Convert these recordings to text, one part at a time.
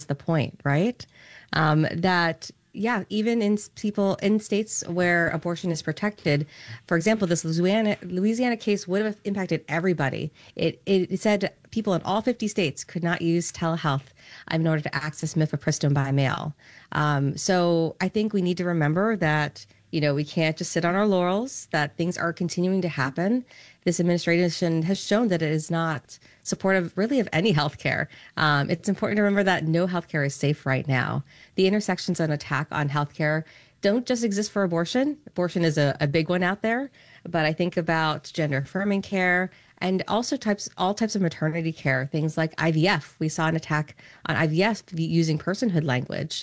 the point, right? That yeah, even in people in states where abortion is protected, for example, this Louisiana case would have impacted everybody. It said people in all 50 states could not use telehealth in order to access mifepristone by mail. So I think we need to remember that, you know, we can't just sit on our laurels, that things are continuing to happen. This administration has shown that it is not supportive really of any healthcare. It's important to remember that no healthcare is safe right now. The intersections and attack on healthcare don't just exist for abortion. Abortion is a big one out there, but I think about gender affirming care and also all types of maternity care, things like IVF. We saw an attack on IVF using personhood language.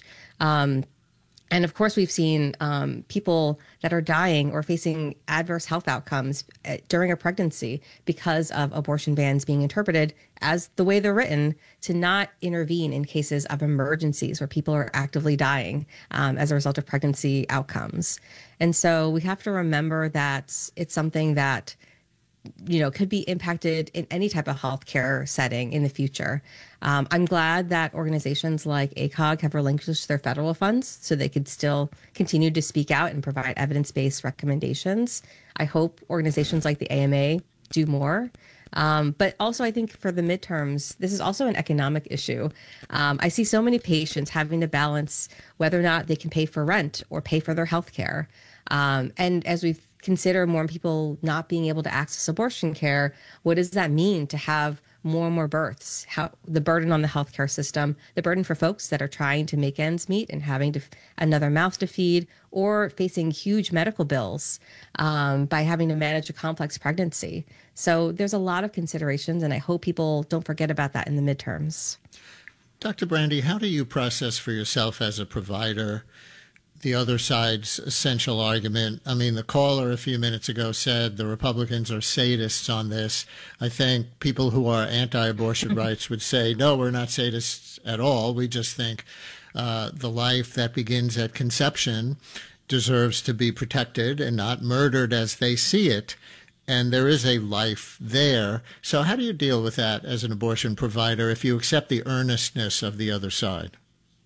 And of course, we've seen people that are dying or facing adverse health outcomes during a pregnancy because of abortion bans being interpreted as the way they're written to not intervene in cases of emergencies where people are actively dying as a result of pregnancy outcomes. And so we have to remember that it's something that, you know, could be impacted in any type of healthcare setting in the future. I'm glad that organizations like ACOG have relinquished their federal funds so they could still continue to speak out and provide evidence-based recommendations. I hope organizations like the AMA do more. But also, I think for the midterms, this is also an economic issue. I see so many patients having to balance whether or not they can pay for rent or pay for their health care. And as we consider more people not being able to access abortion care, what does that mean to have more and more births? How the burden on the healthcare system, the burden for folks that are trying to make ends meet and having to another mouth to feed, or facing huge medical bills by having to manage a complex pregnancy. So there's a lot of considerations, and I hope people don't forget about that in the midterms. Dr. Brandy, how do you process for yourself as a provider the other side's essential argument? I mean, the caller a few minutes ago said the Republicans are sadists on this. I think people who are anti-abortion rights would say, no, we're not sadists at all. We just think the life that begins at conception deserves to be protected and not murdered as they see it. And there is a life there. So how do you deal with that as an abortion provider if you accept the earnestness of the other side?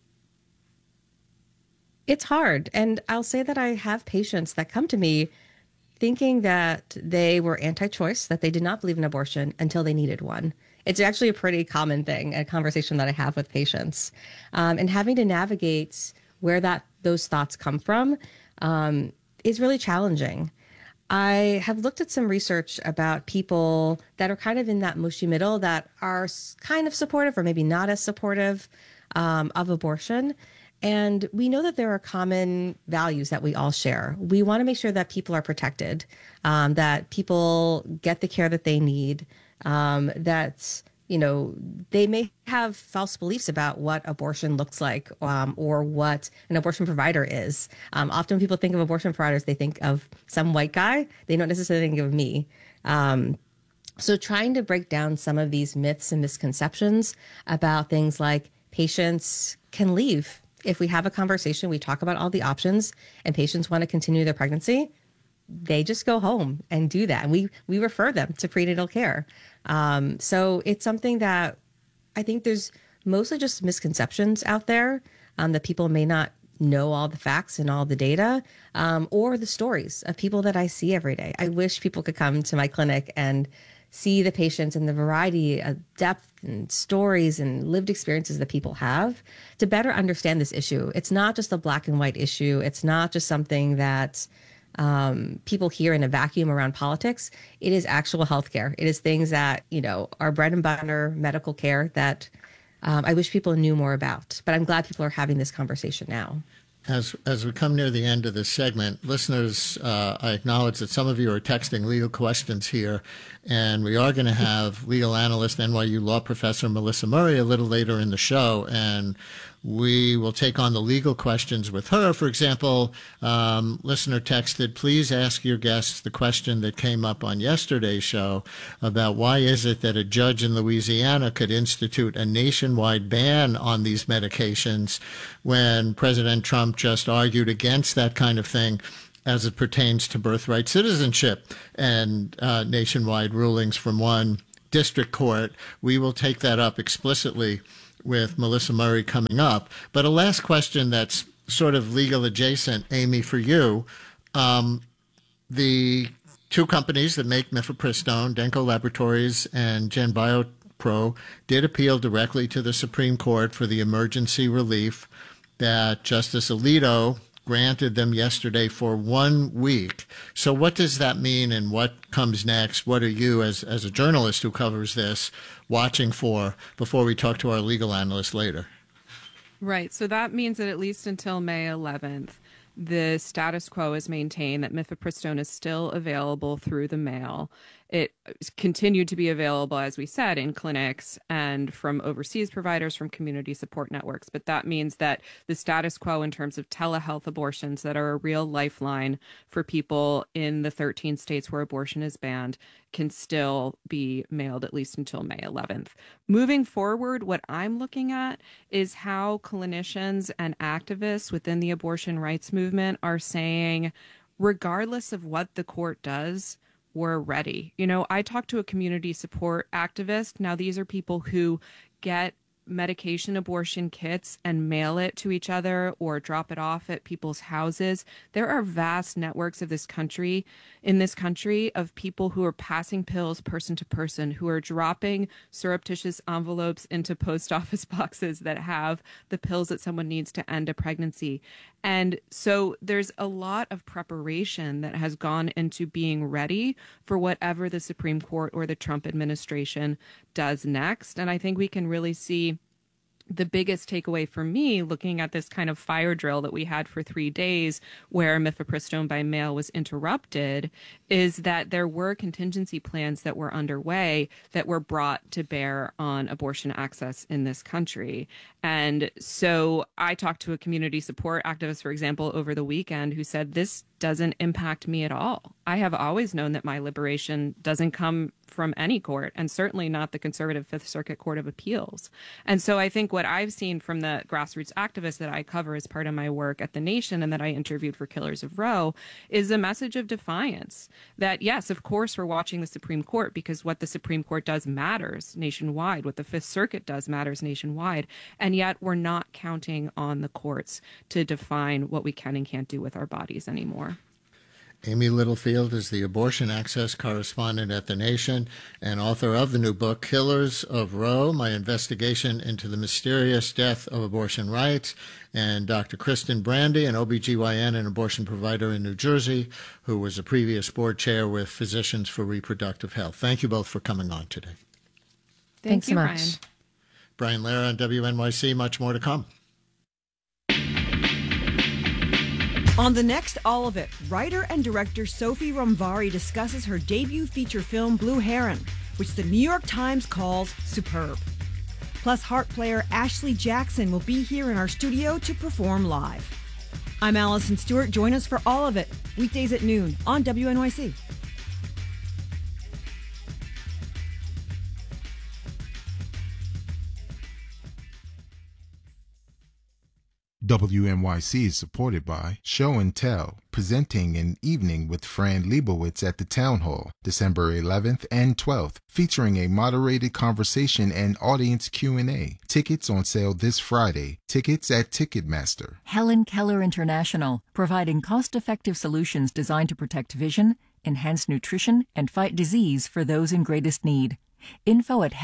It's hard. And I'll say that I have patients that come to me thinking that they were anti-choice, that they did not believe in abortion until they needed one. It's actually a pretty common thing, a conversation that I have with patients. And having to navigate where those thoughts come from is really challenging. I have looked at some research about people that are kind of in that mushy middle that are kind of supportive or maybe not as supportive of abortion. And we know that there are common values that we all share. We want to make sure that people are protected, that people get the care that they need, that, you know, they may have false beliefs about what abortion looks like or what an abortion provider is. Often when people think of abortion providers, they think of some white guy. They don't necessarily think of me. So trying to break down some of these myths and misconceptions about things like patients can leave. If we have a conversation, we talk about all the options and patients want to continue their pregnancy, they just go home and do that. And we refer them to prenatal care. So it's something that I think there's mostly just misconceptions out there that people may not know all the facts and all the data or the stories of people that I see every day. I wish people could come to my clinic and see the patients and the variety of depth and stories and lived experiences that people have to better understand this issue. It's not just a black and white issue. It's not just something that people hear in a vacuum around politics. It is actual healthcare. It is things that, you know, are bread and butter medical care that I wish people knew more about. But I'm glad people are having this conversation now. As we come near the end of this segment, listeners, I acknowledge that some of you are texting legal questions here, and we are going to have legal analyst, NYU law professor Melissa Murray a little later in the show, and we will take on the legal questions with her. For example, listener texted, please ask your guests the question that came up on yesterday's show about why is it that a judge in Louisiana could institute a nationwide ban on these medications when President Trump just argued against that kind of thing as it pertains to birthright citizenship and nationwide rulings from one district court. We will take that up explicitly with Melissa Murray coming up. But a last question that's sort of legal adjacent, Amy, for you. The two companies that make mifepristone, Denko Laboratories and GenBioPro, did appeal directly to the Supreme Court for the emergency relief that Justice Alito granted them yesterday for 1 week. So what does that mean, and what comes next? What are you, as a journalist who covers this, watching for before we talk to our legal analyst later? Right. So that means that at least until May 11th, the status quo is maintained that mifepristone is still available through the mail. It continued to be available, as we said, in clinics and from overseas providers, from community support networks. But that means that the status quo in terms of telehealth abortions that are a real lifeline for people in the 13 states where abortion is banned can still be mailed at least until May 11th. Moving forward, what I'm looking at is how clinicians and activists within the abortion rights movement are saying, regardless of what the court does, we're ready. You know, I talked to a community support activist. Now, these are people who get medication abortion kits and mail it to each other or drop it off at people's houses. There are vast networks of this country, of people who are passing pills person to person, who are dropping surreptitious envelopes into post office boxes that have the pills that someone needs to end a pregnancy. And so there's a lot of preparation that has gone into being ready for whatever the Supreme Court or the Trump administration does next. And I think we can really see the biggest takeaway for me, looking at this kind of fire drill that we had for 3 days where mifepristone by mail was interrupted, is that there were contingency plans that were underway that were brought to bear on abortion access in this country. And so I talked to a community support activist, for example, over the weekend who said, this doesn't impact me at all. I have always known that my liberation doesn't come from any court, and certainly not the conservative Fifth Circuit Court of Appeals. And so I think what I've seen from the grassroots activists that I cover as part of my work at The Nation and that I interviewed for Killers of Roe is a message of defiance that, yes, of course, we're watching the Supreme Court because what the Supreme Court does matters nationwide. What the Fifth Circuit does matters nationwide. And yet we're not counting on the courts to define what we can and can't do with our bodies anymore. Amy Littlefield is the abortion access correspondent at The Nation and author of the new book, Killers of Roe, My Investigation into the Mysterious Death of Abortion Rights, and Dr. Kristen Brandy, an OBGYN and abortion provider in New Jersey, who was a previous board chair with Physicians for Reproductive Health. Thank you both for coming on today. Thanks so much. Brian Lehrer on WNYC. Much more to come. On the next All of It, writer and director Sophie Romvari discusses her debut feature film, Blue Heron, which the New York Times calls superb. Plus, harp player Ashley Jackson will be here in our studio to perform live. I'm Allison Stewart. Join us for All of It, weekdays at noon on WNYC. WNYC is supported by Show and Tell, presenting an evening with Fran Lebowitz at the Town Hall, December 11th and 12th, featuring a moderated conversation and audience Q&A. Tickets on sale this Friday. Tickets at Ticketmaster. Helen Keller International, providing cost-effective solutions designed to protect vision, enhance nutrition, and fight disease for those in greatest need. Info at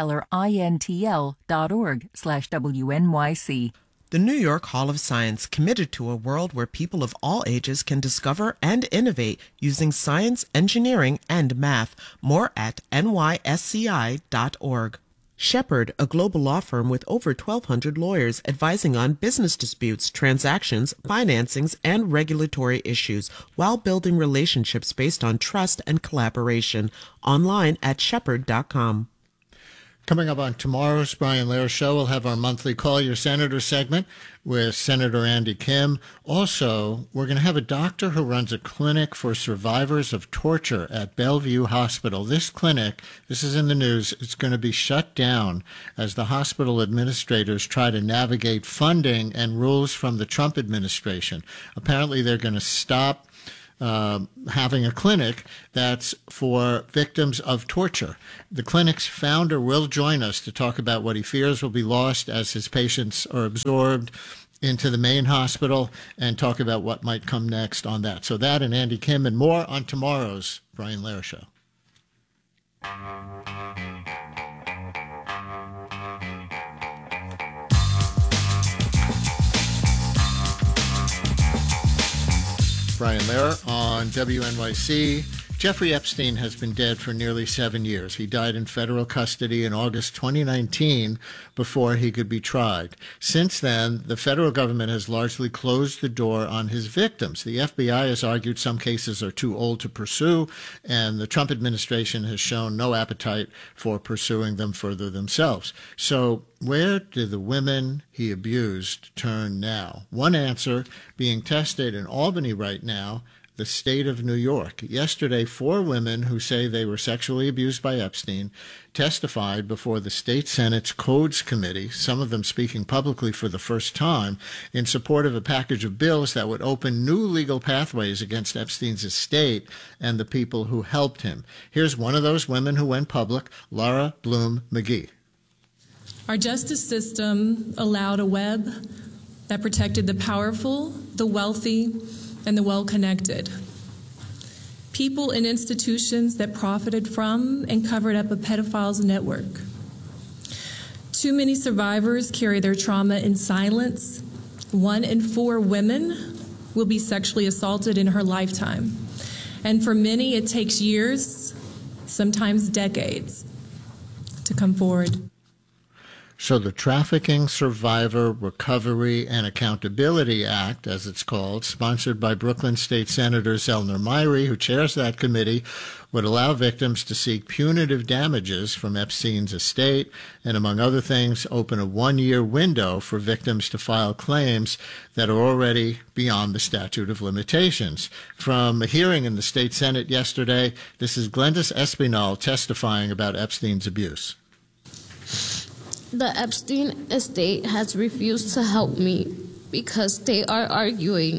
helenkellerintl.org/WNYC. The New York Hall of Science, committed to a world where people of all ages can discover and innovate using science, engineering, and math. More at nysci.org. Shepherd, a global law firm with over 1,200 lawyers advising on business disputes, transactions, financings, and regulatory issues while building relationships based on trust and collaboration. Online at shepherd.com. Coming up on tomorrow's Brian Lehrer Show, we'll have our monthly Call Your Senator segment with Senator Andy Kim. Also, we're going to have a doctor who runs a clinic for survivors of torture at Bellevue Hospital. This clinic, this is in the news, it's going to be shut down as the hospital administrators try to navigate funding and rules from the Trump administration. Apparently, they're going to stop having a clinic that's for victims of torture. The clinic's founder will join us to talk about what he fears will be lost as his patients are absorbed into the main hospital and talk about what might come next on that. So that and Andy Kim and more on tomorrow's Brian Lehrer Show. Brian Lehrer on WNYC. Jeffrey Epstein has been dead for nearly 7 years. He died in federal custody in August 2019 before he could be tried. Since then, the federal government has largely closed the door on his victims. The FBI has argued some cases are too old to pursue, and the Trump administration has shown no appetite for pursuing them further themselves. So where do the women he abused turn now? One answer being tested in Albany right now, the state of New York. Yesterday, 4 women who say they were sexually abused by Epstein testified before the state Senate's Codes Committee, some of them speaking publicly for the first time, in support of a package of bills that would open new legal pathways against Epstein's estate and the people who helped him. Here's one of those women who went public, Laura Bloom McGee. Our justice system allowed a web that protected the powerful, the wealthy, and the well-connected. People and institutions that profited from and covered up a pedophile's network. Too many survivors carry their trauma in silence. 1 in 4 women will be sexually assaulted in her lifetime. And for many, it takes years, sometimes decades, to come forward. So the Trafficking Survivor Recovery and Accountability Act, as it's called, sponsored by Brooklyn State Senator Zellner Myrie, who chairs that committee, would allow victims to seek punitive damages from Epstein's estate and, among other things, open a 1-year window for victims to file claims that are already beyond the statute of limitations. From a hearing in the state Senate yesterday, this is Glenda's Espinal testifying about Epstein's abuse. The Epstein estate has refused to help me because they are arguing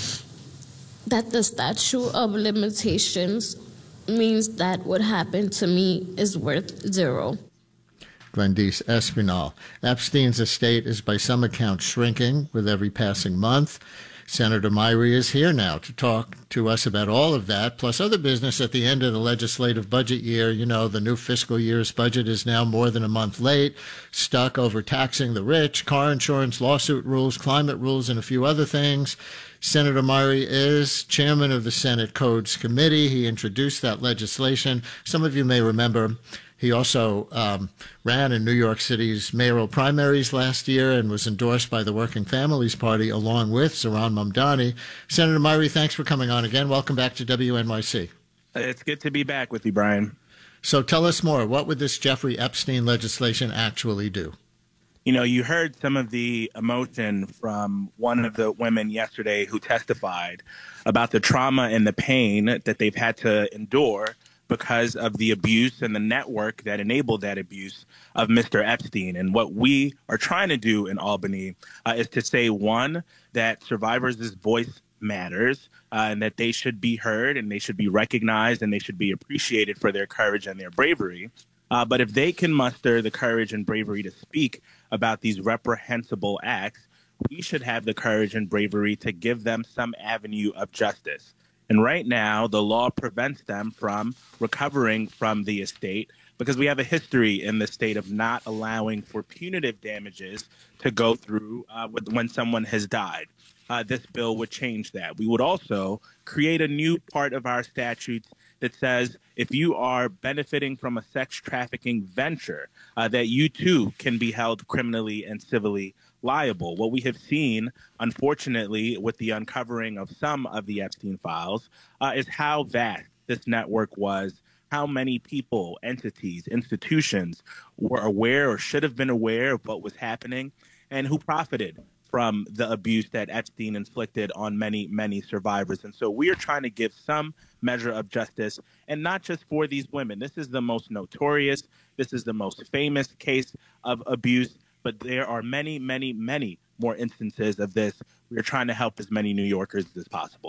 that the statute of limitations means that what happened to me is worth 0. Glendice Espinal. Epstein's estate is by some accounts shrinking with every passing month. Senator Myrie is here now to talk to us about all of that, plus other business at the end of the legislative budget year. You know, the new fiscal year's budget is now more than a month late, stuck over taxing the rich, car insurance, lawsuit rules, climate rules, and a few other things. Senator Myrie is chairman of the Senate Codes Committee. He introduced that legislation. Some of you may remember he also ran in New York City's mayoral primaries last year and was endorsed by the Working Families Party along with Zohran Mamdani. Senator Myrie, thanks for coming on again. Welcome back to WNYC. It's good to be back with you, Brian. So tell us more. What would this Jeffrey Epstein legislation actually do? You know, you heard some of the emotion from one of the women yesterday who testified about the trauma and the pain that they've had to endure because of the abuse and the network that enabled that abuse of Mr. Epstein. And what we are trying to do in Albany is to say, one, that survivors' voice matters, and that they should be heard and they should be recognized and they should be appreciated for their courage and their bravery. But if they can muster the courage and bravery to speak about these reprehensible acts, we should have the courage and bravery to give them some avenue of justice. And right now, the law prevents them from recovering from the estate because we have a history in the state of not allowing for punitive damages to go through when someone has died. This bill would change that. We would also create a new part of our statutes that says if you are benefiting from a sex trafficking venture, that you too can be held criminally and civilly liable. What we have seen, unfortunately, with the uncovering of some of the Epstein files is how vast this network was, how many people, entities, institutions were aware or should have been aware of what was happening, and who profited from the abuse that Epstein inflicted on many, many survivors. And so we are trying to give some measure of justice, and not just for these women. This is the most notorious, this is the most famous case of abuse, but there are many, many, many more instances of this. We are trying to help as many New Yorkers as possible.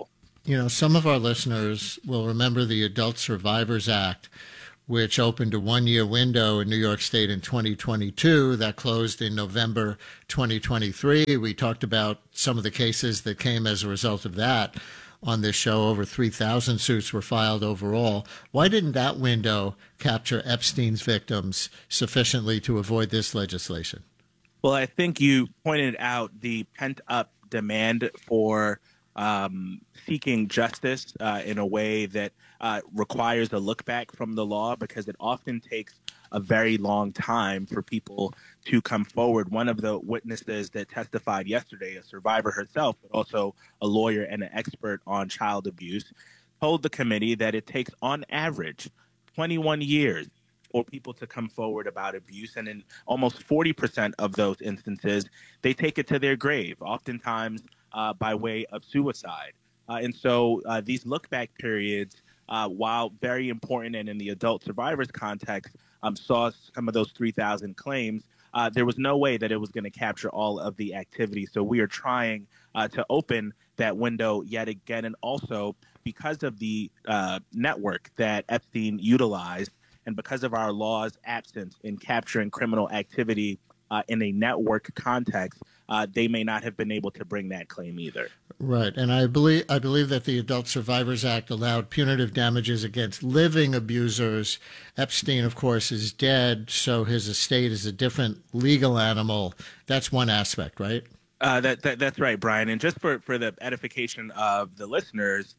some of our listeners will remember the Adult Survivors Act, which opened a one-year window in New York State in 2022 that closed in November 2023. We talked about some of the cases that came as a result of that on this show. Over 3,000 suits were filed overall. Why didn't that window capture Epstein's victims sufficiently to avoid this legislation? Well, I think you pointed out the pent-up demand for seeking justice in a way that requires a look back from the law, because it often takes a very long time for people to come forward. One of the witnesses that testified yesterday, a survivor herself, but also a lawyer and an expert on child abuse, told the committee that it takes on average 21 years for people to come forward about abuse. And in almost 40% of those instances, they take it to their grave, oftentimes by way of suicide. And so these look-back periods, while very important and in the adult survivors context, saw some of those 3,000 claims, there was no way that it was going to capture all of the activity. So we are trying to open that window yet again. And also, because of the network that Epstein utilized, and because of our law's absence in capturing criminal activity in a network context, they may not have been able to bring that claim either. Right, and I believe that the Adult Survivors Act allowed punitive damages against living abusers. Epstein, of course, is dead, so his estate is a different legal animal. That's one aspect, right? That's right, Brian. And just for the edification of the listeners,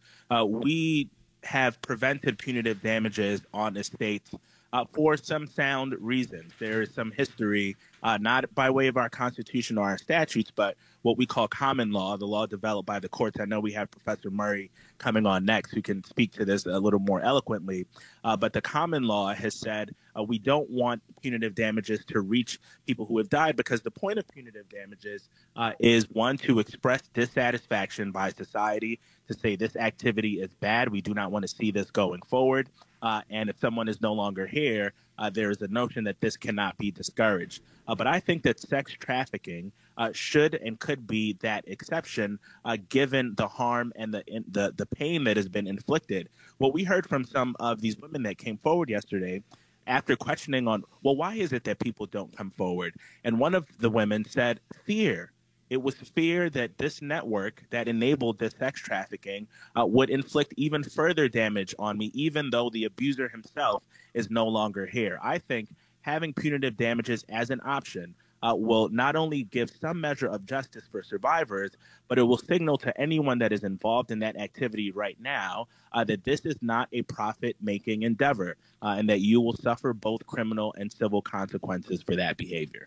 we have prevented punitive damages on estates for some sound reasons. There is some history, not by way of our Constitution or our statutes, but what we call common law, the law developed by the courts. I know we have Professor Murray coming on next who can speak to this a little more eloquently. But the common law has said we don't want punitive damages to reach people who have died, because the point of punitive damages is, one, to express dissatisfaction by society, to say this activity is bad. We do not want to see this going forward. And if someone is no longer here, there is a notion that this cannot be discouraged. But I think that sex trafficking should and could be that exception, given the harm and the pain that has been inflicted. What we heard from some of these women that came forward yesterday, after questioning on, well, why is it that people don't come forward? And one of the women said, fear. It was fear that this network that enabled this sex trafficking would inflict even further damage on me, even though the abuser himself is no longer here. I think having punitive damages as an option will not only give some measure of justice for survivors, but it will signal to anyone that is involved in that activity right now that this is not a profit-making endeavor, and that you will suffer both criminal and civil consequences for that behavior.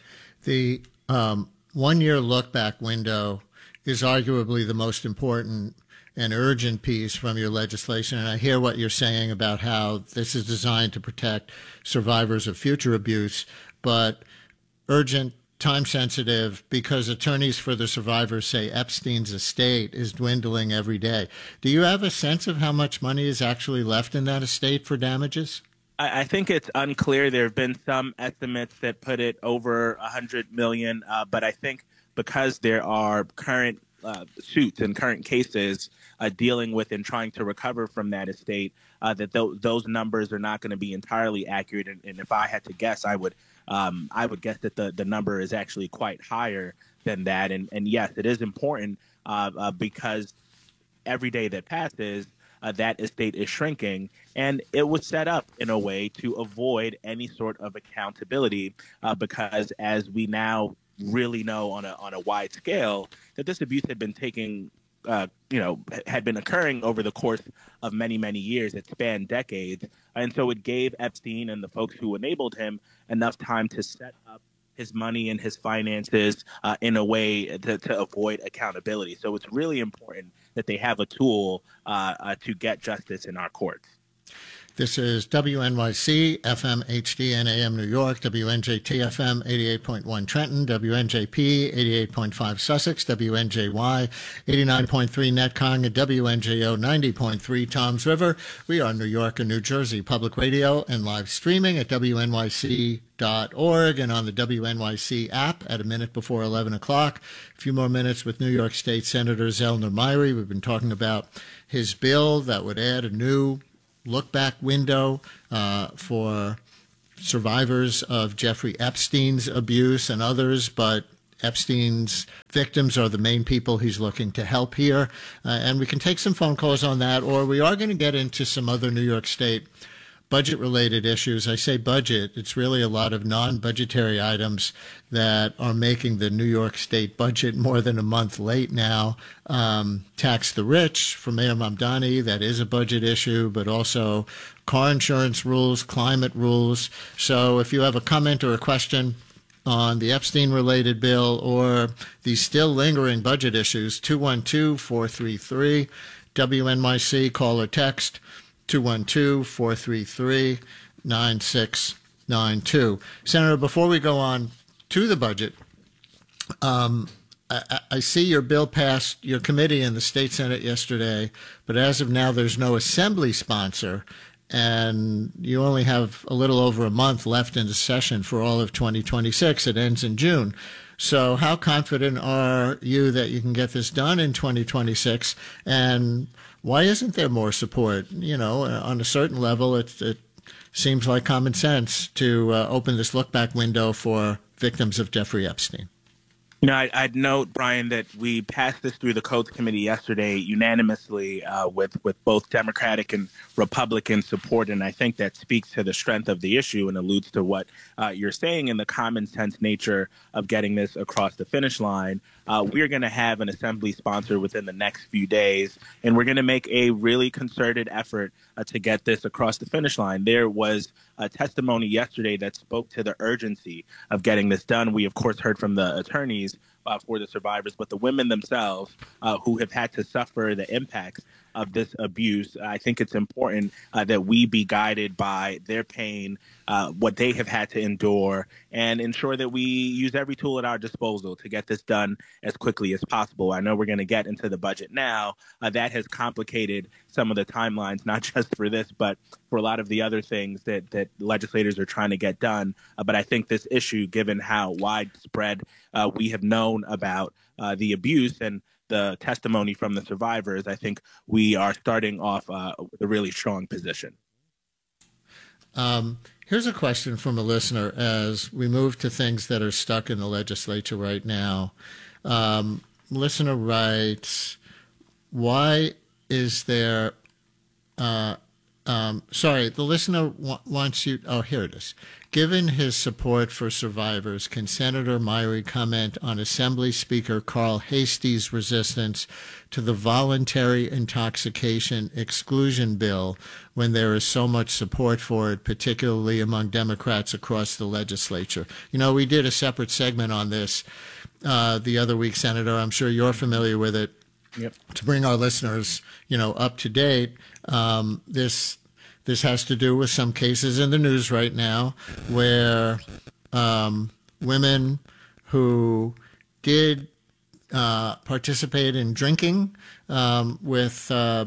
The one-year look-back window is arguably the most important and urgent piece from your legislation. And I hear what you're saying about how this is designed to protect survivors of future abuse, but urgent, time-sensitive, because attorneys for the survivors say Epstein's estate is dwindling every day. Do you have a sense of how much money is actually left in that estate for damages? I think it's unclear. There have been some estimates that put it over $100 million, but I think because there are current suits and current cases dealing with and trying to recover from that estate, that those numbers are not going to be entirely accurate. And if I had to guess, I would guess that the number is actually quite higher than that. And yes, it is important because every day that passes, that estate is shrinking, and it was set up in a way to avoid any sort of accountability because, as we now really know on a wide scale, that this abuse had been had been occurring over the course of many, many years. It spanned decades, and so it gave Epstein and the folks who enabled him enough time to set up his money and his finances in a way to avoid accountability. So it's really important that they have a tool to get justice in our courts. This is WNYC, FM HD and AM New York, WNJT FM 88.1 Trenton, WNJP 88.5 Sussex, WNJY 89.3 Netcong, and WNJO 90.3 Toms River. We are New York and New Jersey Public Radio and live streaming at WNYC.org and on the WNYC app at a minute before 11 o'clock. A few more minutes with New York State Senator Zellner Myrie. We've been talking about his bill that would add a new look-back window for survivors of Jeffrey Epstein's abuse and others, but Epstein's victims are the main people he's looking to help here. And we can take some phone calls on that, or we are going to get into some other New York State budget-related issues. I say budget, it's really a lot of non-budgetary items that are making the New York State budget more than a month late now. Tax the rich for Mayor Mamdani, that is a budget issue, but also car insurance rules, climate rules. So if you have a comment or a question on the Epstein-related bill or the still lingering budget issues, 212-433-WNYC, call or text 212-433-9692. Senator, before we go on to the budget, I see your bill passed your committee in the state Senate yesterday, but as of now, there's no assembly sponsor, and you only have a little over a month left in the session for all of 2026. It ends in June. So how confident are you that you can get this done in 2026? And why isn't there more support? You know, on a certain level, it seems like common sense to open this look-back window for victims of Jeffrey Epstein. You know, I'd note, Brian, that we passed this through the Codes Committee yesterday unanimously with both Democratic and Republican support, and I think that speaks to the strength of the issue and alludes to what you're saying in the common sense nature of getting this across the finish line. We're going to have an assembly sponsor within the next few days, and we're going to make a really concerted effort to get this across the finish line. There was a testimony yesterday that spoke to the urgency of getting this done. We, of course, heard from the attorneys for the survivors, but the women themselves who have had to suffer the impacts of this abuse. I think it's important that we be guided by their pain, what they have had to endure, and ensure that we use every tool at our disposal to get this done as quickly as possible. I know we're going to get into the budget now. That has complicated some of the timelines, not just for this, but for a lot of the other things that legislators are trying to get done. But I think this issue, given how widespread we have known about the abuse and the testimony from the survivors, I think we are starting off with a really strong position. Here's a question from a listener as we move to things that are stuck in the legislature right now. Listener writes, why is there the listener wants you, here it is. Given his support for survivors, can Senator Myrie comment on Assembly Speaker Carl Heastie's resistance to the voluntary intoxication exclusion bill when there is so much support for it, particularly among Democrats across the legislature? You know, we did a separate segment on this the other week, Senator. I'm sure you're familiar with it. Yep. To bring our listeners, up to date, This has to do with some cases in the news right now where women who did participate in drinking with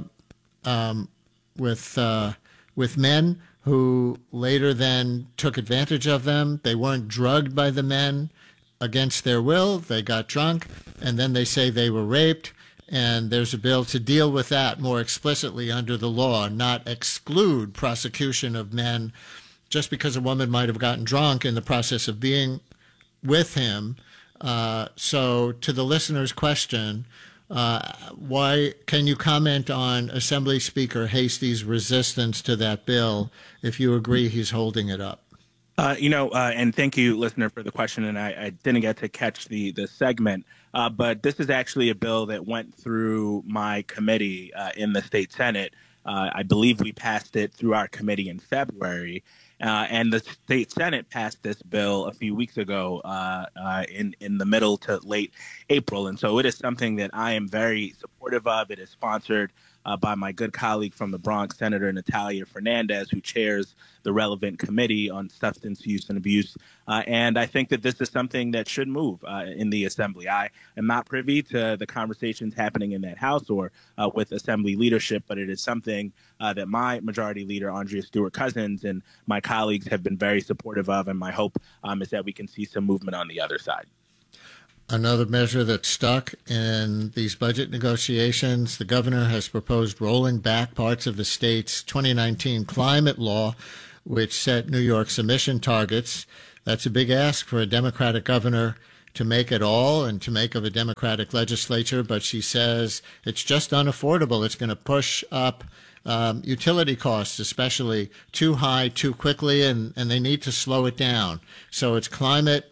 men who later then took advantage of them. They weren't drugged by the men against their will. They got drunk, and then they say they were raped. And there's a bill to deal with that more explicitly under the law, not exclude prosecution of men just because a woman might have gotten drunk in the process of being with him. So to the listener's question, why can you comment on Assembly Speaker Heastie's resistance to that bill if you agree he's holding it up? And thank you, listener, for the question. And I didn't get to catch the segment. But this is actually a bill that went through my committee in the state Senate. I believe we passed it through our committee in February. And the state Senate passed this bill a few weeks ago in the middle to late April. And so it is something that I am very supportive of. It is sponsored by my good colleague from the Bronx, Senator Natalia Fernandez, who chairs the relevant committee on substance use and abuse. And I think that this is something that should move in the Assembly. I am not privy to the conversations happening in that House or with Assembly leadership, but it is something that my Majority Leader, Andrea Stewart-Cousins, and my colleagues have been very supportive of, and my hope is that we can see some movement on the other side. Another measure that's stuck in these budget negotiations, the governor has proposed rolling back parts of the state's 2019 climate law, which set New York's emission targets. That's a big ask for a Democratic governor to make at all and to make of a Democratic legislature, but she says it's just unaffordable. It's going to push up utility costs, especially too high, too quickly, and they need to slow it down. So it's climate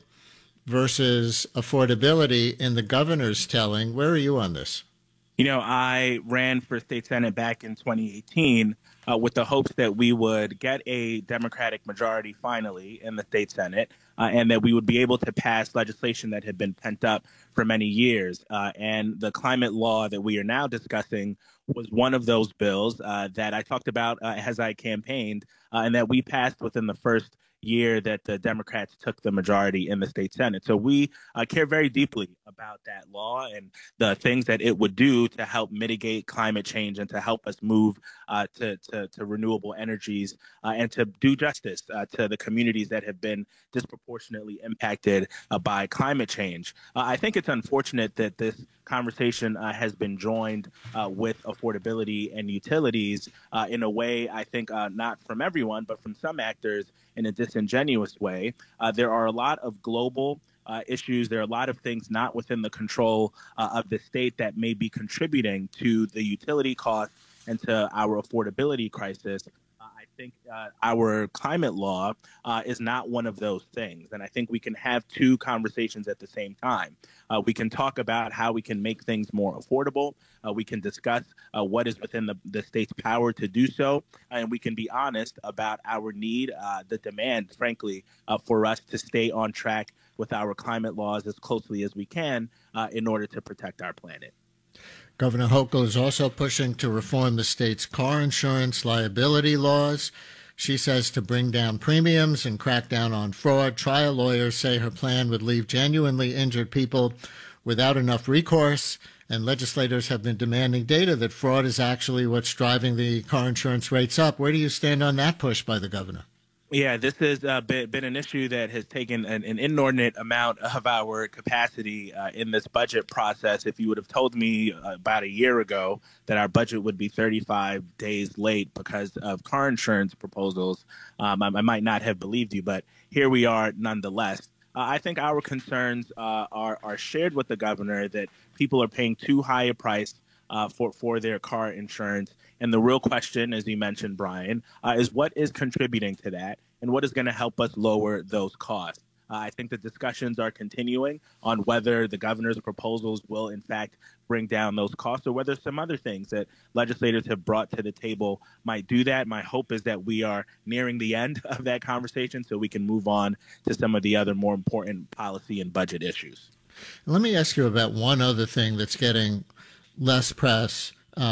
versus affordability in the governor's telling. Where are you on this? You know, I ran for state senate back in 2018 with the hopes that we would get a Democratic majority finally in the state senate and that we would be able to pass legislation that had been pent up for many years. And the climate law that we are now discussing was one of those bills that I talked about as I campaigned and that we passed within the first year that the Democrats took the majority in the state Senate. So we care very deeply about that law and the things that it would do to help mitigate climate change and to help us move to renewable energies and to do justice to the communities that have been disproportionately impacted by climate change. I think it's unfortunate that this conversation has been joined with affordability and utilities in a way, I think, not from everyone, but from some actors in a disingenuous way. There are a lot of global issues. There are a lot of things not within the control of the state that may be contributing to the utility costs and to our affordability crisis. I think our climate law is not one of those things. And I think we can have two conversations at the same time. We can talk about how we can make things more affordable. We can discuss what is within the state's power to do so. And we can be honest about our need, the demand, frankly, for us to stay on track with our climate laws as closely as we can in order to protect our planet. Governor Hochul is also pushing to reform the state's car insurance liability laws. She says to bring down premiums and crack down on fraud. Trial lawyers say her plan would leave genuinely injured people without enough recourse, and legislators have been demanding data that fraud is actually what's driving the car insurance rates up. Where do you stand on that push by the governor? Yeah, this has been an issue that has taken an inordinate amount of our capacity in this budget process. If you would have told me about a year ago that our budget would be 35 days late because of car insurance proposals, I might not have believed you, but here we are nonetheless. I think our concerns are shared with the governor that people are paying too high a price for their car insurance. And the real question, as you mentioned, Brian, is what is contributing to that and what is going to help us lower those costs? I think the discussions are continuing on whether the governor's proposals will, in fact, bring down those costs or whether some other things that legislators have brought to the table might do that. My hope is that we are nearing the end of that conversation so we can move on to some of the other more important policy and budget issues. Let me ask you about one other thing that's getting less press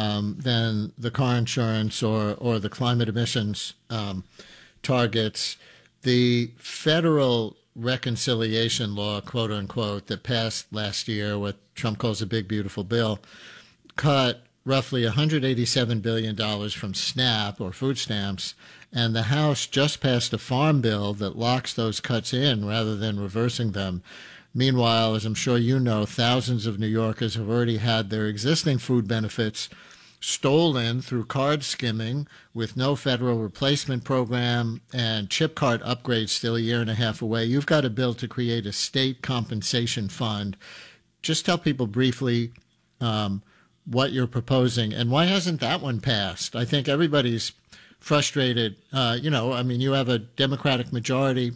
than the car insurance or the climate emissions targets. The federal reconciliation law, quote unquote, that passed last year, what Trump calls a big, beautiful bill, cut roughly $187 billion from SNAP or food stamps. And the House just passed a farm bill that locks those cuts in rather than reversing them. Meanwhile, as I'm sure you know, thousands of New Yorkers have already had their existing food benefits stolen through card skimming with no federal replacement program and chip card upgrades still a year and a half away. You've got a bill to create a state compensation fund. Just tell people briefly what you're proposing and why hasn't that one passed? I think everybody's frustrated. You have a Democratic majority.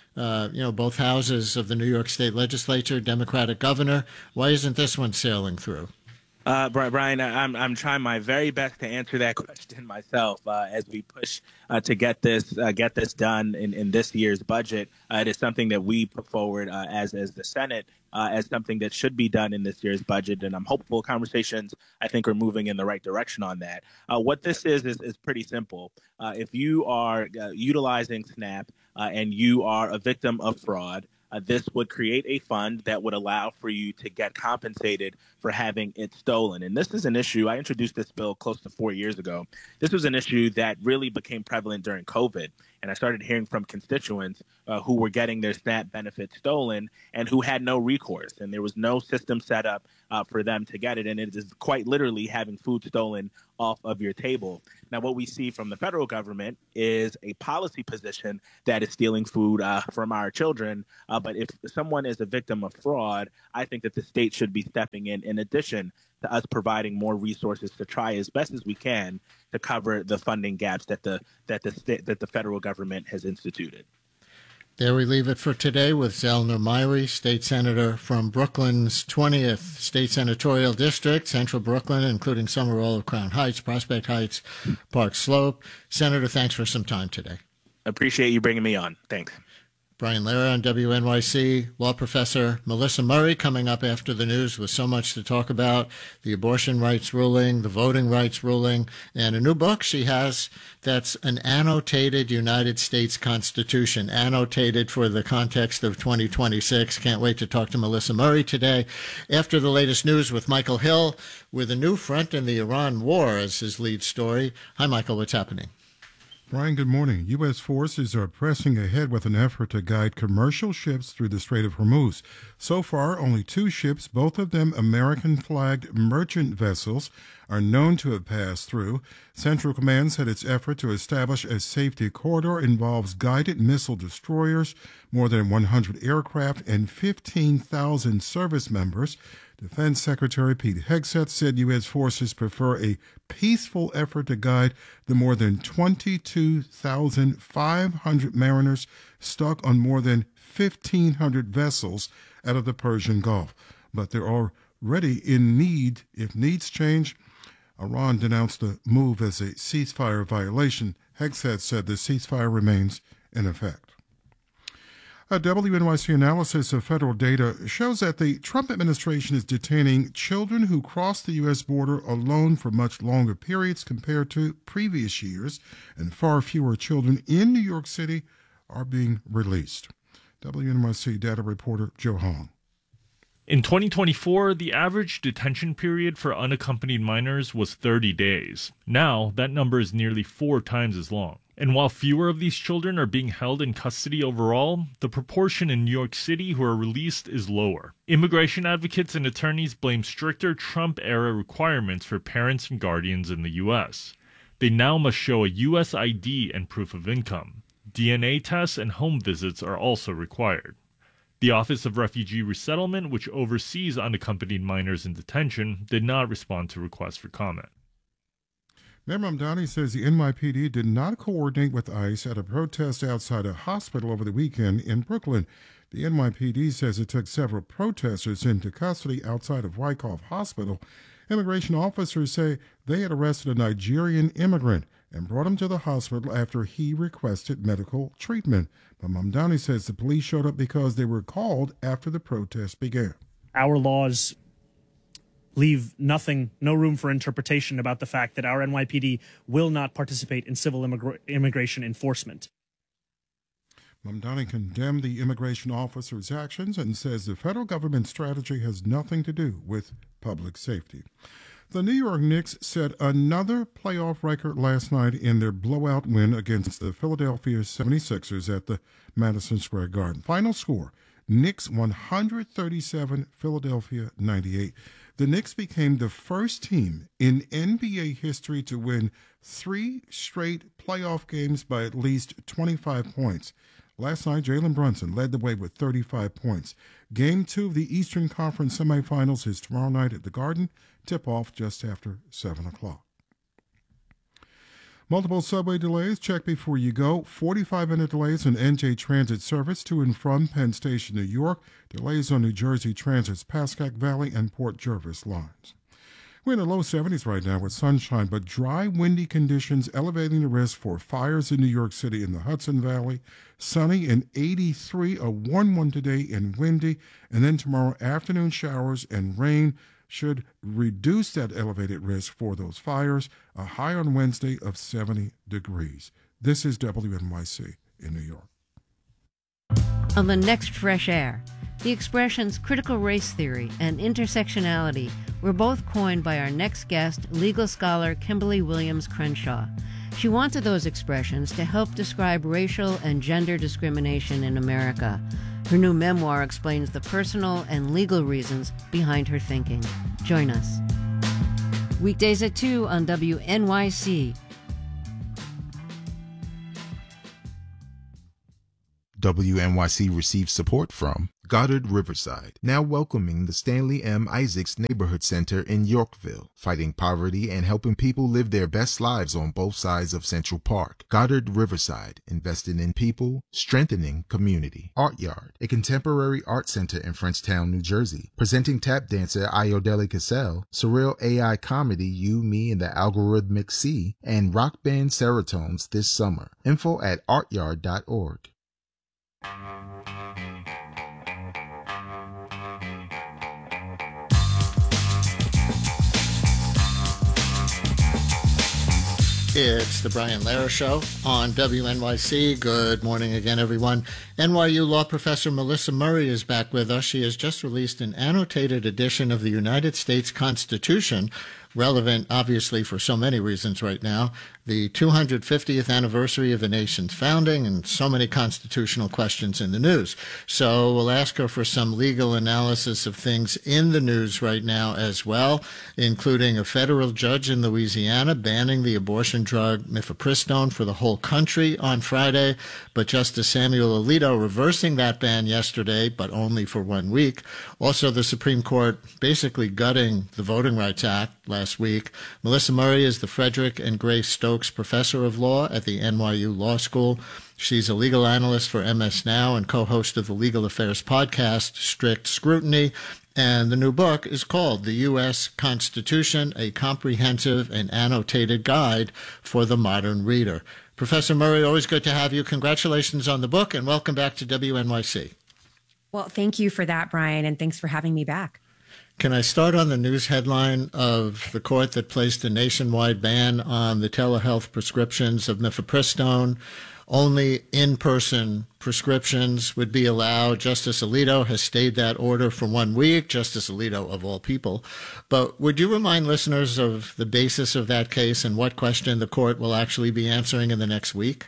Both houses of the New York State legislature, Democratic governor. Why isn't this one sailing through? Brian, I'm trying my very best to answer that question myself. As we push to get this done in this year's budget, it is something that we put forward as the Senate as something that should be done in this year's budget, and I'm hopeful conversations I think are moving in the right direction on that. What this is pretty simple. If you are utilizing SNAP and you are a victim of fraud, this would create a fund that would allow for you to get compensated for having it stolen. And this is an issue. I introduced this bill close to 4 years ago. This was an issue that really became prevalent during COVID. And I started hearing from constituents who were getting their SNAP benefits stolen and who had no recourse. And there was no system set up for them to get it. And it is quite literally having food stolen off of your table. Now, what we see from the federal government is a policy position that is stealing food from our children. But if someone is a victim of fraud, I think that the state should be stepping in addition to us providing more resources to try as best as we can to cover the funding gaps that the federal government has instituted. There we leave it for today with Zellner Myrie, state senator from Brooklyn's 20th state senatorial district, central Brooklyn, including Somerville of Crown Heights, Prospect Heights, Park Slope. Senator, thanks for some time today. Appreciate you bringing me on. Thanks. Brian Lehrer on WNYC, law professor Melissa Murray coming up after the news with so much to talk about, the abortion rights ruling, the voting rights ruling, and a new book she has that's an annotated United States Constitution, annotated for the context of 2026. Can't wait to talk to Melissa Murray today. After the latest news with Michael Hill, with a new front in the Iran war as his lead story. Hi, Michael, what's happening? Brian, good morning. U.S. forces are pressing ahead with an effort to guide commercial ships through the Strait of Hormuz. So far, only 2 ships, both of them American-flagged merchant vessels, are known to have passed through. Central Command said its effort to establish a safety corridor involves guided missile destroyers, more than 100 aircraft, and 15,000 service members. Defense Secretary Pete Hegseth said U.S. forces prefer a peaceful effort to guide the more than 22,500 mariners stuck on more than 1,500 vessels out of the Persian Gulf. But they're already in need. If needs change, Iran denounced the move as a ceasefire violation. Hegseth said the ceasefire remains in effect. A WNYC analysis of federal data shows that the Trump administration is detaining children who cross the U.S. border alone for much longer periods compared to previous years, and far fewer children in New York City are being released. WNYC data reporter Joe Hong. In 2024, the average detention period for unaccompanied minors was 30 days. Now, that number is nearly 4 times as long. And while fewer of these children are being held in custody overall, the proportion in New York City who are released is lower. Immigration advocates and attorneys blame stricter Trump-era requirements for parents and guardians in the U.S. They now must show a U.S. ID and proof of income. DNA tests and home visits are also required. The Office of Refugee Resettlement, which oversees unaccompanied minors in detention, did not respond to requests for comment. Mayor Mamdani says the NYPD did not coordinate with ICE at a protest outside a hospital over the weekend in Brooklyn. The NYPD says it took several protesters into custody outside of Wyckoff Hospital. Immigration officers say they had arrested a Nigerian immigrant and brought him to the hospital after he requested medical treatment. But Mamdani says the police showed up because they were called after the protest began. Our laws leave no room for interpretation about the fact that our NYPD will not participate in civil immigration enforcement. Mamdani condemned the immigration officer's actions and says the federal government's strategy has nothing to do with public safety. The New York Knicks set another playoff record last night in their blowout win against the Philadelphia 76ers at the Madison Square Garden. Final score, Knicks 137, Philadelphia 98. The Knicks became the first team in NBA history to win 3 straight playoff games by at least 25 points. Last night, Jalen Brunson led the way with 35 points. Game 2 of the Eastern Conference semifinals is tomorrow night at the Garden. Tip-off just after 7 o'clock. Multiple subway delays. Check before you go. 45-minute delays on NJ Transit service to and from Penn Station, New York. Delays on New Jersey Transit's Pascack Valley and Port Jervis lines. We're in the low 70s right now with sunshine, but dry, windy conditions elevating the risk for fires in New York City in the Hudson Valley. Sunny and 83, a warm one today and windy. And then tomorrow, afternoon showers and rain should reduce that elevated risk for those fires. A high on Wednesday of 70 degrees. This is WNYC in New York. On the next Fresh Air, the expressions critical race theory and intersectionality were both coined by our next guest, legal scholar Kimberly Williams Crenshaw. She wanted those expressions to help describe racial and gender discrimination in America. Her new memoir explains the personal and legal reasons behind her thinking. Join us. Weekdays at 2 on WNYC. WNYC receives support from Goddard Riverside, now welcoming the Stanley M. Isaacs Neighborhood Center in Yorkville, fighting poverty and helping people live their best lives on both sides of Central Park. Goddard Riverside, invested in people, strengthening community. Art Yard, a contemporary art center in Frenchtown, New Jersey, presenting tap dancer Ayodele Cassell, surreal AI comedy You, Me, and the Algorithmic Sea, and rock band Serotones this summer. Info at artyard.org. It's the Brian Lehrer Show on WNYC. Good morning again, everyone. NYU law professor Melissa Murray is back with us. She has just released an annotated edition of the United States Constitution, relevant, obviously, for so many reasons right now, the 250th anniversary of the nation's founding, and so many constitutional questions in the news. So we'll ask her for some legal analysis of things in the news right now as well, including a federal judge in Louisiana banning the abortion drug mifepristone for the whole country on Friday, but Justice Samuel Alito reversing that ban yesterday, but only for 1 week. Also, the Supreme Court basically gutting the Voting Rights Act last week. Melissa Murray is the Frederick and Grace Stokes Professor of Law at the NYU Law School. She's a legal analyst for MS Now and co-host of the legal affairs podcast, Strict Scrutiny. And the new book is called The U.S. Constitution, a Comprehensive and Annotated Guide for the Modern Reader. Professor Murray, always good to have you. Congratulations on the book, and welcome back to WNYC. Well, thank you for that, Brian, and thanks for having me back. Can I start on the news headline of the court that placed a nationwide ban on the telehealth prescriptions of mifepristone? Only in-person prescriptions would be allowed. Justice Alito has stayed that order for 1 week, Justice Alito of all people. But would you remind listeners of the basis of that case and what question the court will actually be answering in the next week?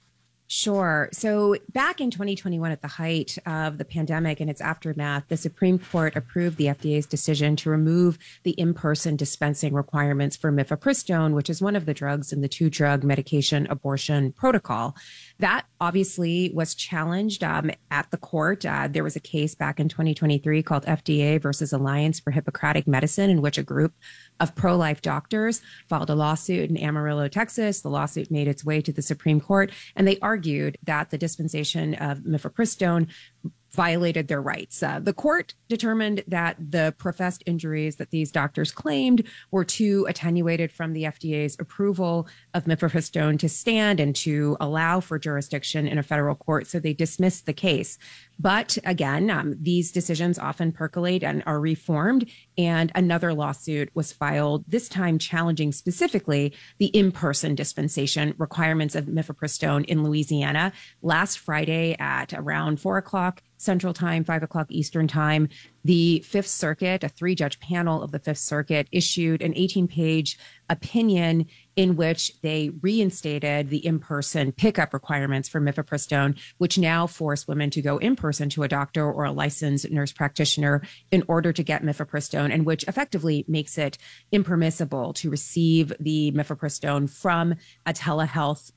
Sure. So back in 2021, at the height of the pandemic and its aftermath, the Supreme Court approved the FDA's decision to remove the in-person dispensing requirements for mifepristone, which is one of the drugs in the two-drug medication abortion protocol. That obviously was challenged at the court. There was a case back in 2023 called FDA versus Alliance for Hippocratic Medicine, in which a group of pro-life doctors filed a lawsuit in Amarillo, Texas. The lawsuit made its way to the Supreme Court, and they argued that the dispensation of mifepristone violated their rights. The court determined that the professed injuries that these doctors claimed were too attenuated from the FDA's approval of mifepristone to stand and to allow for jurisdiction in a federal court, so they dismissed the case. But again, these decisions often percolate and are reformed, and another lawsuit was filed, this time challenging specifically the in-person dispensation requirements of mifepristone in Louisiana. Last Friday at around 4 o'clock Central Time, 5 o'clock Eastern Time, the Fifth Circuit, a 3-judge panel of the Fifth Circuit, issued an 18-page opinion in which they reinstated the in-person pickup requirements for mifepristone, which now force women to go in person to a doctor or a licensed nurse practitioner in order to get mifepristone, and which effectively makes it impermissible to receive the mifepristone from a telehealth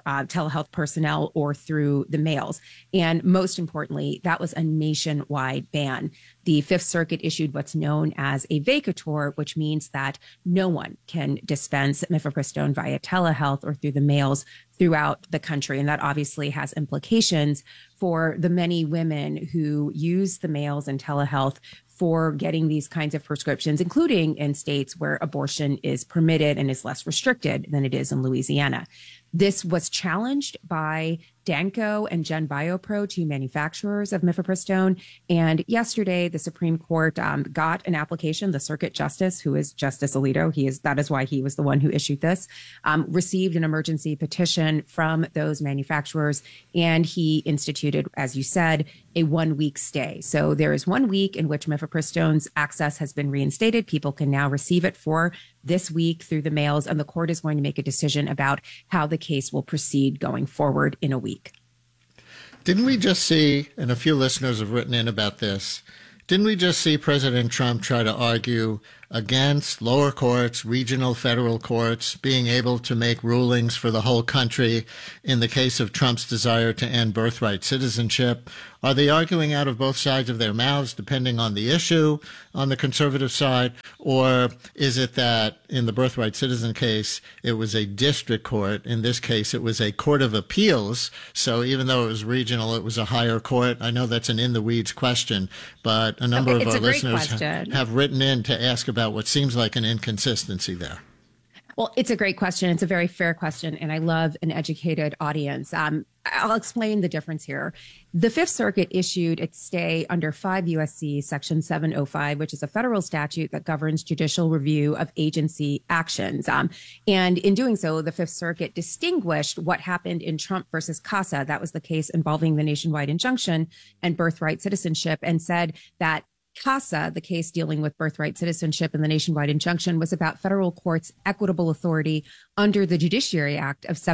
personnel or through the mails. And most importantly, that was a nationwide ban. The Fifth Circuit issued what's known as a vacatur, which means that no one can dispense mifepristone via telehealth or through the mails throughout the country. And that obviously has implications for the many women who use the mails and telehealth for getting these kinds of prescriptions, including in states where abortion is permitted and is less restricted than it is in Louisiana. This was challenged by Danco and Gen Biopro, two manufacturers of mifepristone. And yesterday, the Supreme Court got an application. The circuit justice, who is Justice Alito, that is why he was the one who issued this, received an emergency petition from those manufacturers. And he instituted, as you said, a 1-week stay. So there is 1 week in which mifepristone's access has been reinstated. People can now receive it for this week through the mails, and the court is going to make a decision about how the case will proceed going forward in a week. Didn't we just see, and a few listeners have written in about this, didn't we just see President Trump try to argue against lower courts, regional federal courts, being able to make rulings for the whole country in the case of Trump's desire to end birthright citizenship? Are they arguing out of both sides of their mouths, depending on the issue on the conservative side? Or is it that in the birthright citizen case, it was a district court? In this case, it was a court of appeals. So even though it was regional, it was a higher court. I know that's an in-the-weeds question, but a number of our listeners have written in to ask about what seems like an inconsistency there. Well, it's a great question. It's a very fair question, and I love an educated audience. I'll explain the difference here. The Fifth Circuit issued its stay under 5 U.S.C. Section 705, which is a federal statute that governs judicial review of agency actions. And in doing so, the Fifth Circuit distinguished what happened in Trump versus Casa. That was the case involving the nationwide injunction and birthright citizenship, and said that Casa, the case dealing with birthright citizenship and the nationwide injunction, was about federal courts' equitable authority under the Judiciary Act of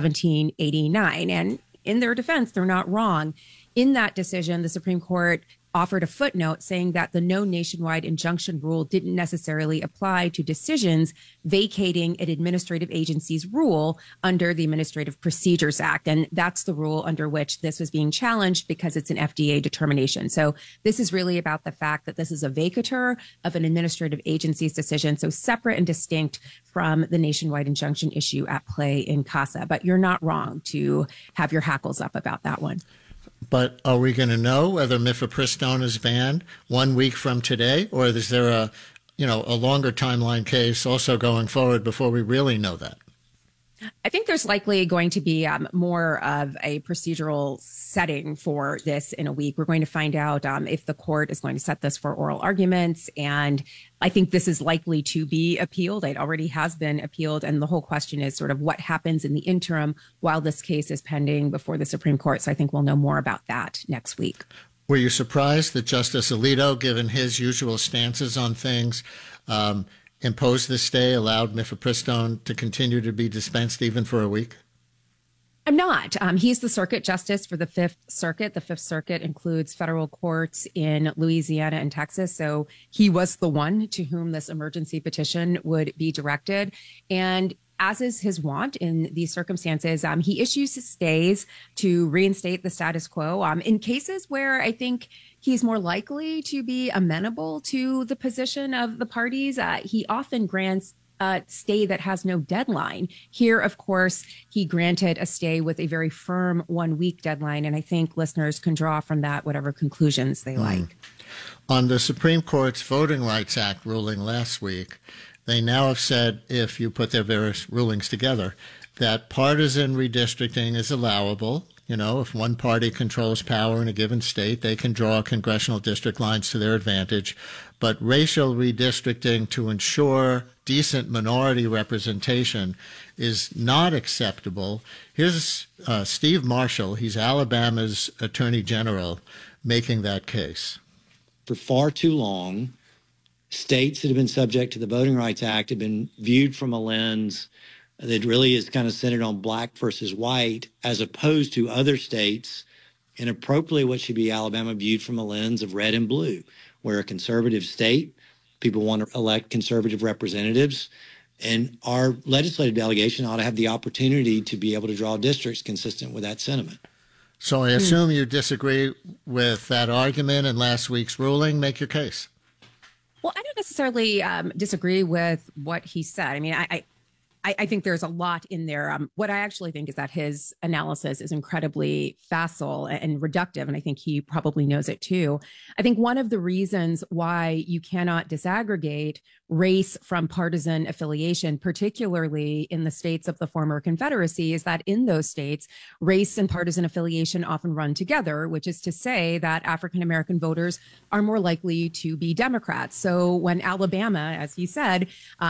1789. And in their defense, they're not wrong. In that decision, the Supreme Court offered a footnote saying that the no nationwide injunction rule didn't necessarily apply to decisions vacating an administrative agency's rule under the Administrative Procedures Act. And that's the rule under which this was being challenged because it's an FDA determination. So this is really about the fact that this is a vacatur of an administrative agency's decision, so separate and distinct from the nationwide injunction issue at play in Casa. But you're not wrong to have your hackles up about that one. But are we going to know whether mifepristone is banned 1 week from today, or is there a longer timeline case also going forward before we really know that? I think there's likely going to be more of a procedural setting for this in a week. We're going to find out if the court is going to set this for oral arguments. And I think this is likely to be appealed. It already has been appealed. And the whole question is sort of what happens in the interim while this case is pending before the Supreme Court. So I think we'll know more about that next week. Were you surprised that Justice Alito, given his usual stances on things, imposed this stay, allowed mifepristone to continue to be dispensed even for a week? I'm not. He's the circuit justice for the Fifth Circuit. The Fifth Circuit includes federal courts in Louisiana and Texas. So he was the one to whom this emergency petition would be directed. And as is his wont in these circumstances, he issues his stays to reinstate the status quo in cases where I think he's more likely to be amenable to the position of the parties. He often grants a stay that has no deadline. Here, of course, he granted a stay with a very firm 1 week deadline. And I think listeners can draw from that whatever conclusions they like. On the Supreme Court's Voting Rights Act ruling last week, they now have said, if you put their various rulings together, that partisan redistricting is allowable. You know, if one party controls power in a given state, they can draw congressional district lines to their advantage. But racial redistricting to ensure decent minority representation is not acceptable. Here's Steve Marshall. He's Alabama's Attorney General making that case. For far too long, states that have been subject to the Voting Rights Act have been viewed from a lens that really is kind of centered on black versus white, as opposed to other states, and appropriately what should be Alabama viewed from a lens of red and blue. We're a conservative state. People want to elect conservative representatives. And our legislative delegation ought to have the opportunity to be able to draw districts consistent with that sentiment. So I assume you disagree with that argument and last week's ruling. Make your case. Well, I don't necessarily disagree with what he said. I mean, I think there's a lot in there. What I actually think is that his analysis is incredibly facile and reductive, and I think he probably knows it too. I think one of the reasons why you cannot disaggregate race from partisan affiliation, particularly in the states of the former Confederacy, is that in those states, race and partisan affiliation often run together, which is to say that African American voters are more likely to be Democrats. So when Alabama, as he said,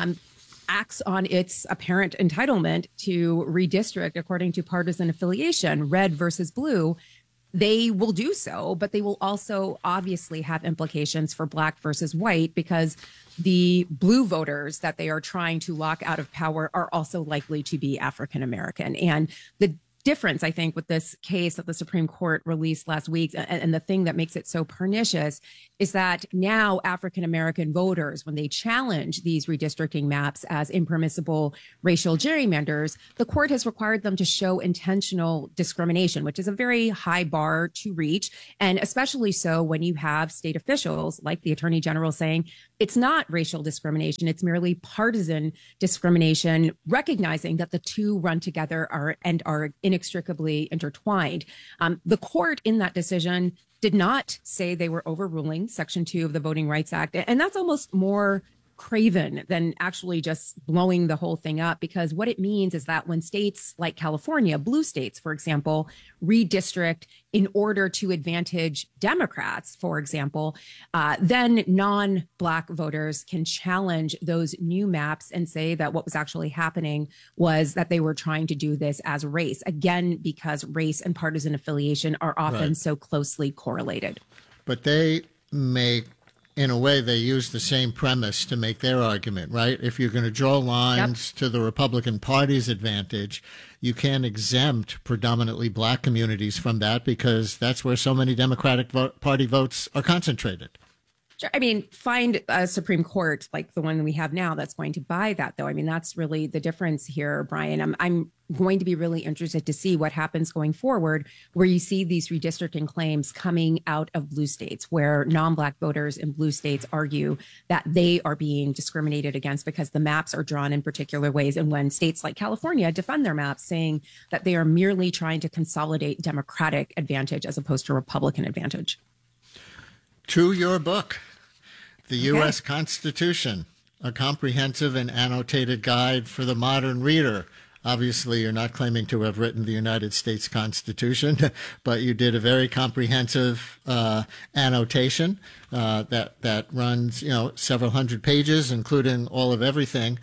acts on its apparent entitlement to redistrict according to partisan affiliation, red versus blue, they will do so, but they will also obviously have implications for black versus white, because the blue voters that they are trying to lock out of power are also likely to be African American. And the difference, I think, with this case that the Supreme Court released last week, and the thing that makes it so pernicious, is that now African American voters, when they challenge these redistricting maps as impermissible racial gerrymanders, the court has required them to show intentional discrimination, which is a very high bar to reach. And especially so when you have state officials like the Attorney General saying it's not racial discrimination, it's merely partisan discrimination, recognizing that the two run together are inextricably intertwined. The court in that decision did not say they were overruling Section 2 of the Voting Rights Act. And that's almost more craven than actually just blowing the whole thing up, because what it means is that when states like California, blue states, for example, redistrict in order to advantage Democrats, for example, then non-Black voters can challenge those new maps and say that what was actually happening was that they were trying to do this as race, again, because race and partisan affiliation are often so closely correlated. But they make, in a way, they use the same premise to make their argument, right? If you're going to draw lines to the Republican Party's advantage, you can't exempt predominantly black communities from that, because that's where so many Democratic Party votes are concentrated. Sure. I mean, find a Supreme Court like the one we have now that's going to buy that, though. I mean, that's really the difference here, Brian. I'm going to be really interested to see what happens going forward, where you see these redistricting claims coming out of blue states, where non-Black voters in blue states argue that they are being discriminated against because the maps are drawn in particular ways. And when states like California defend their maps, saying that they are merely trying to consolidate Democratic advantage as opposed to Republican advantage. To your book, The U.S. Constitution, a comprehensive and annotated guide for the modern reader. Obviously, you're not claiming to have written the United States Constitution, but you did a very comprehensive annotation that runs, several hundred pages, including all of everything.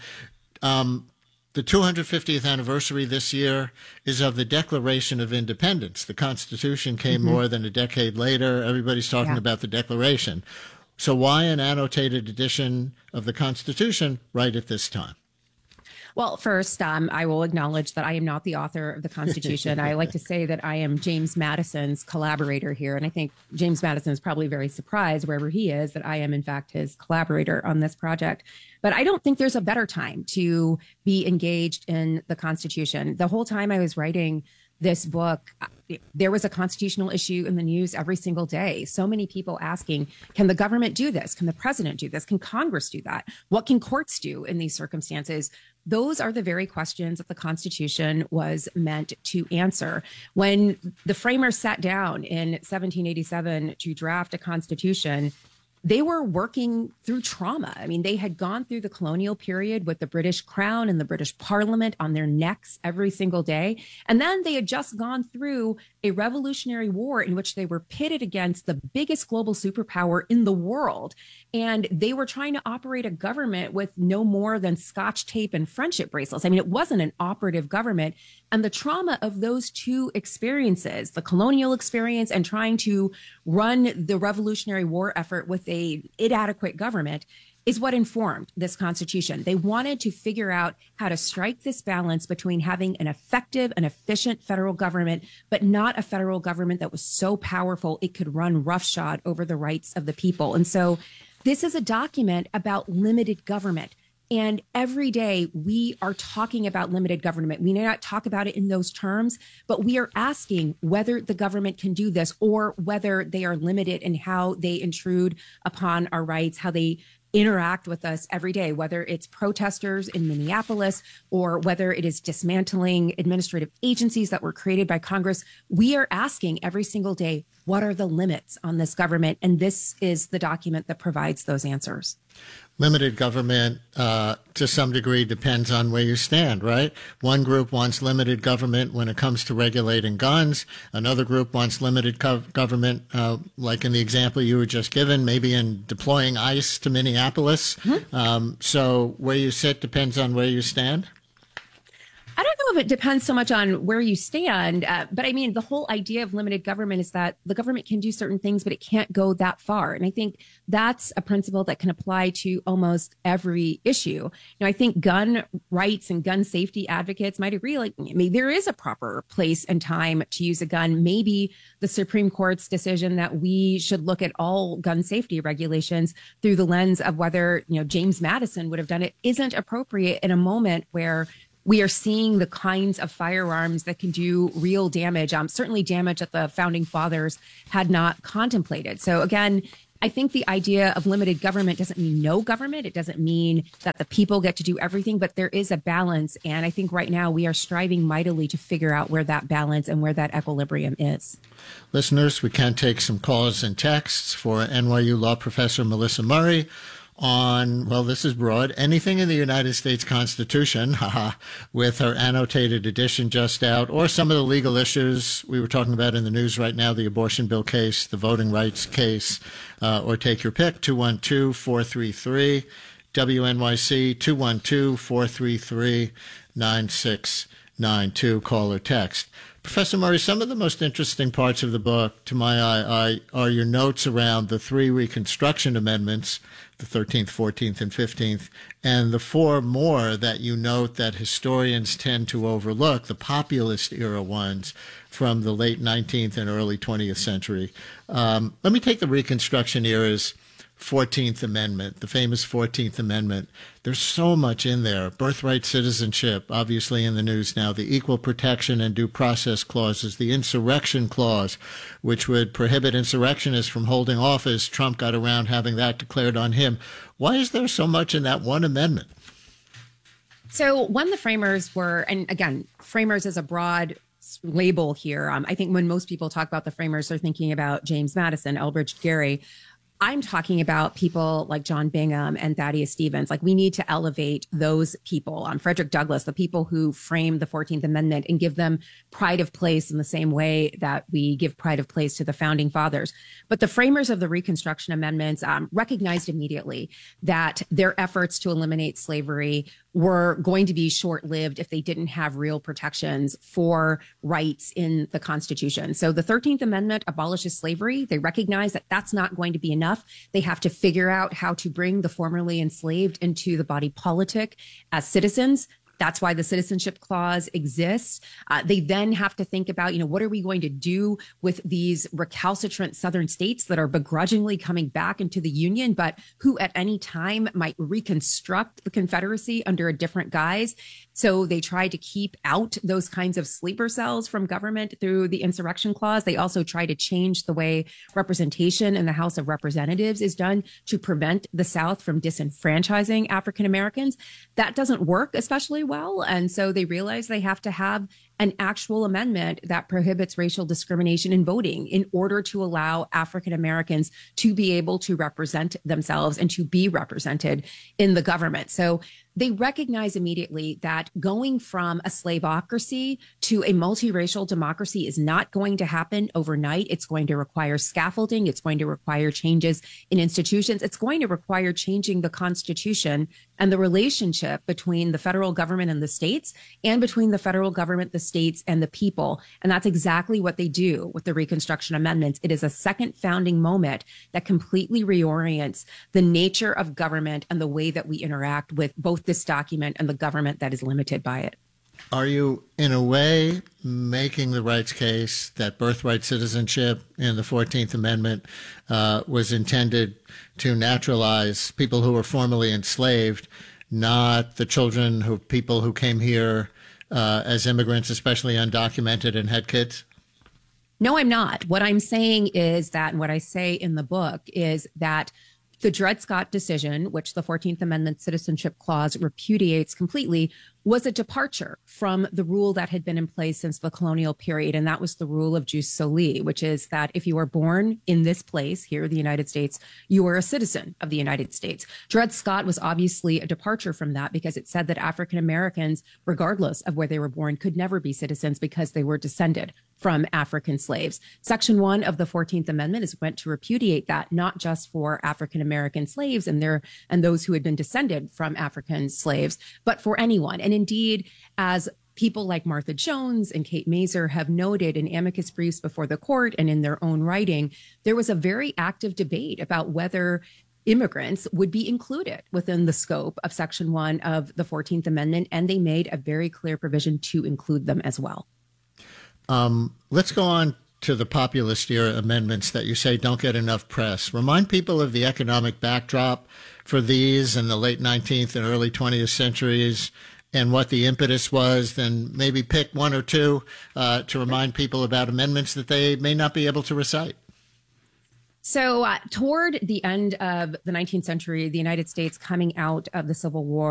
The 250th anniversary this year is of the Declaration of Independence. The Constitution came more than a decade later. Everybody's talking about the Declaration. So why an annotated edition of the Constitution right at this time? Well, first, I will acknowledge that I am not the author of the Constitution. I like to say that I am James Madison's collaborator here. And I think James Madison is probably very surprised, wherever he is, that I am, in fact, his collaborator on this project. But I don't think there's a better time to be engaged in the Constitution. The whole time I was writing this book, there was a constitutional issue in the news every single day. So many people asking, can the government do this? Can the president do this? Can Congress do that? What can courts do in these circumstances? Those are the very questions that the Constitution was meant to answer. When the framers sat down in 1787 to draft a constitution, they were working through trauma. I mean, they had gone through the colonial period with the British Crown and the British Parliament on their necks every single day. And then they had just gone through a Revolutionary War in which they were pitted against the biggest global superpower in the world. And they were trying to operate a government with no more than Scotch tape and friendship bracelets. I mean, it wasn't an operative government. And the trauma of those two experiences, the colonial experience and trying to run the Revolutionary War effort with a inadequate government, is what informed this Constitution. They wanted to figure out how to strike this balance between having an effective and efficient federal government, but not a federal government that was so powerful it could run roughshod over the rights of the people. And so this is a document about limited government. And every day we are talking about limited government. We may not talk about it in those terms, but we are asking whether the government can do this or whether they are limited in how they intrude upon our rights, how they interact with us every day, whether it's protesters in Minneapolis or whether it is dismantling administrative agencies that were created by Congress. We are asking every single day, what are the limits on this government? And this is the document that provides those answers. Limited government, to some degree, depends on where you stand, right? One group wants limited government when it comes to regulating guns. Another group wants limited government, like in the example you were just given, maybe in deploying ICE to Minneapolis. So where you sit depends on where you stand? I don't know if it depends so much on where you stand, but I mean, the whole idea of limited government is that the government can do certain things, but it can't go that far. And I think that's a principle that can apply to almost every issue. I think gun rights and gun safety advocates might agree, like, maybe there is a proper place and time to use a gun. Maybe the Supreme Court's decision that we should look at all gun safety regulations through the lens of whether, James Madison would have done it isn't appropriate in a moment where we are seeing the kinds of firearms that can do real damage, certainly damage that the founding fathers had not contemplated. So again, I think the idea of limited government doesn't mean no government. It doesn't mean that the people get to do everything, but there is a balance. And I think right now we are striving mightily to figure out where that balance and where that equilibrium is. Listeners, we can take some calls and texts for NYU law professor Melissa Murray on, well, this is broad, anything in the United States Constitution, with her annotated edition just out, or some of the legal issues we were talking about in the news right now, the abortion bill case, the voting rights case, or take your pick, 212-433, WNYC, 212-433-9692, call or text. Professor Murray, some of the most interesting parts of the book, to my eye, are your notes around the 3 Reconstruction amendments, the 13th, 14th, and 15th, and the 4 more that you note that historians tend to overlook, the populist era ones from the late 19th and early 20th century. Let me take the Reconstruction era's 14th Amendment, the famous 14th Amendment. There's so much in there. Birthright citizenship, obviously in the news now, the equal protection and due process clauses, the insurrection clause, which would prohibit insurrectionists from holding office. Trump got around having that declared on him. Why is there so much in that one amendment? So when the framers were, and again, framers is a broad label here. I think when most people talk about the framers, they're thinking about James Madison, Elbridge Gerry. I'm talking about people like John Bingham and Thaddeus Stevens. Like, we need to elevate those people, Frederick Douglass, the people who framed the 14th Amendment, and give them pride of place in the same way that we give pride of place to the founding fathers. But the framers of the Reconstruction Amendments recognized immediately that their efforts to eliminate slavery were going to be short-lived if they didn't have real protections for rights in the Constitution. So the 13th Amendment abolishes slavery. They recognize that that's not going to be enough. They have to figure out how to bring the formerly enslaved into the body politic as citizens. That's why the citizenship clause exists. They then have to think about, what are we going to do with these recalcitrant Southern states that are begrudgingly coming back into the Union, but who at any time might reconstruct the Confederacy under a different guise. So they try to keep out those kinds of sleeper cells from government through the insurrection clause. They also try to change the way representation in the House of Representatives is done to prevent the South from disenfranchising African Americans. That doesn't work especially well. And so they realize they have to have an actual amendment that prohibits racial discrimination in voting in order to allow African Americans to be able to represent themselves and to be represented in the government. So they recognize immediately that going from a slaveocracy to a multiracial democracy is not going to happen overnight. It's going to require scaffolding. It's going to require changes in institutions. It's going to require changing the Constitution and the relationship between the federal government and the states, and between the federal government, the states, and the people. And that's exactly what they do with the Reconstruction Amendments. It is a second founding moment that completely reorients the nature of government and the way that we interact with both this document and the government that is limited by it. Are you, in a way, making the rights case that birthright citizenship in the 14th Amendment was intended to naturalize people who were formerly enslaved, not the children of people who came here as immigrants, especially undocumented, and had kids? No, I'm not. What I'm saying is that, and what I say in the book is that The Dred Scott decision, which the 14th Amendment Citizenship Clause repudiates completely, was a departure from the rule that had been in place since the colonial period. And that was the rule of jus soli, which is that if you are born in this place, here, the United States, you are a citizen of the United States. Dred Scott was obviously a departure from that because it said that African Americans, regardless of where they were born, could never be citizens because they were descended from African slaves. Section 1 of the 14th Amendment is meant to repudiate that, not just for African American slaves and those who had been descended from African slaves, but for anyone. And indeed, as people like Martha Jones and Kate Mazur have noted in amicus briefs before the court and in their own writing, there was a very active debate about whether immigrants would be included within the scope of Section 1 of the 14th Amendment, and they made a very clear provision to include them as well. Let's go on to the populist era amendments that you say don't get enough press. Remind people of the economic backdrop for these in the late 19th and early 20th centuries and what the impetus was. Then maybe pick one or two to remind people about amendments that they may not be able to recite. So toward the end of the 19th century, the United States coming out of the Civil War,